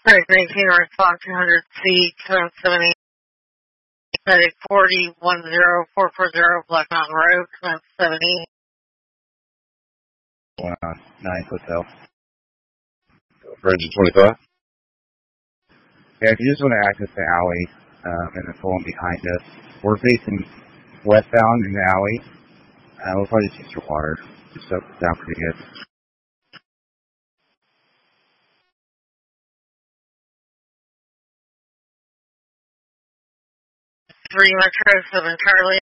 Right, 19 response 200 C 770 Medic 4010440 Black Mountain Road 770. 9 Hotel. Ranger 25. Yeah, if you just want to access the alley, and the one behind us, we're facing westbound in the alley. We'll probably just use your water. Just sound pretty good. 3 Metro 7 Charlie.